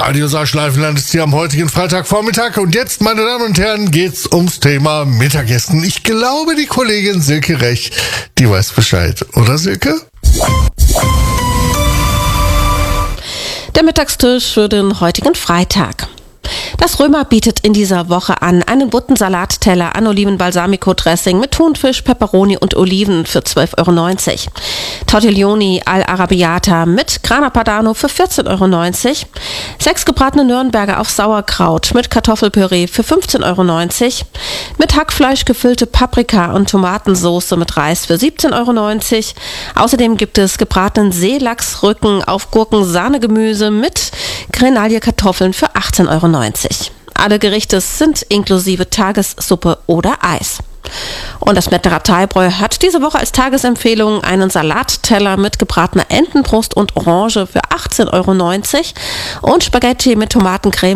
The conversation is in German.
Radio Saarschleifenland ist hier am heutigen Freitagvormittag und jetzt, meine Damen und Herren, geht's ums Thema Mittagessen. Ich glaube, die Kollegin Silke Rech, die weiß Bescheid, oder Silke? Der Mittagstisch für den heutigen Freitag. Das Römer bietet in dieser Woche an einen bunten Salatteller an Oliven-Balsamico-Dressing mit Thunfisch, Peperoni und Oliven für 12,90 €. Tortiglioni all'Arrabbiata mit Grana Padano für 14,90 €. 6 gebratene Nürnberger auf Sauerkraut mit Kartoffelpüree für 15,90 €. Mit Hackfleisch gefüllte Paprika- und Tomatensauce mit Reis für 17,90 €. Außerdem gibt es gebratenen Seelachsrücken auf Gurken-Sahnegemüse mit Grenaille-Kartoffeln für 18,90 €. Alle Gerichte sind inklusive Tagessuppe oder Eis. Und das Mettner Abteibräu hat diese Woche als Tagesempfehlung einen Salatteller mit gebratener Entenbrust und Orange für 18,90 € und Spaghetti mit Tomatencreme